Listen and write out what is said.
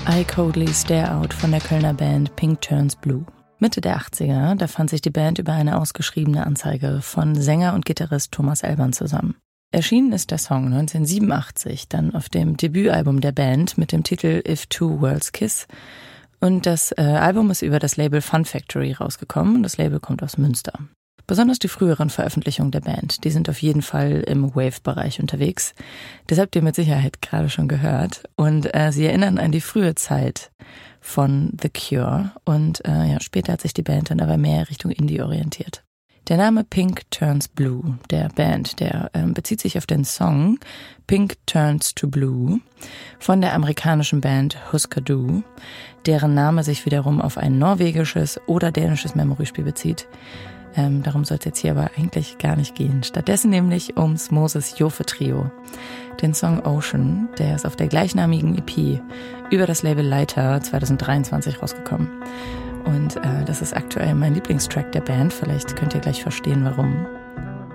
I Coldly Stare Out von der Kölner Band Pink Turns Blue. Mitte der 80er, da fand sich die Band über eine ausgeschriebene Anzeige von Sänger und Gitarrist Thomas Elbern zusammen. Erschienen ist der Song 1987 dann auf dem Debütalbum der Band mit dem Titel If Two Worlds Kiss. Und das Album ist über das Label Fun Factory rausgekommen. Das Label kommt aus Münster. Besonders die früheren Veröffentlichungen der Band, die sind auf jeden Fall im Wave-Bereich unterwegs. Das habt ihr mit Sicherheit gerade schon gehört. Und sie erinnern an die frühe Zeit von The Cure. Und später hat sich die Band dann aber mehr Richtung Indie orientiert. Der Name Pink Turns Blue der Band, der bezieht sich auf den Song Pink Turns to Blue von der amerikanischen Band Husker Du, deren Name sich wiederum auf ein norwegisches oder dänisches Memory-Spiel bezieht. Darum soll es jetzt hier aber eigentlich gar nicht gehen. Stattdessen nämlich ums Moses-Jofe-Trio. Den Song Ocean, der ist auf der gleichnamigen EP über das Label Leiter 2023 rausgekommen. Und das ist aktuell mein Lieblingstrack der Band. Vielleicht könnt ihr gleich verstehen, warum.